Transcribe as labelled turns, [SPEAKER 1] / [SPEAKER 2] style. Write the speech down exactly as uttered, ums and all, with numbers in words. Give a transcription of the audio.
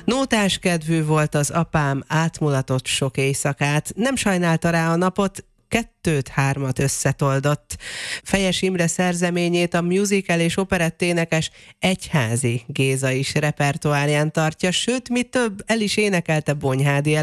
[SPEAKER 1] Nótás kedvű volt az apám, átmulatott sok éjszakát, nem sajnálta rá a napot, kettőt-hármat összetoldott. Fejes Imre szerzeményét a musical és operetténekes Egyházi Géza is repertoárján tartja, sőt, mi több, el is énekelte Bonyhádi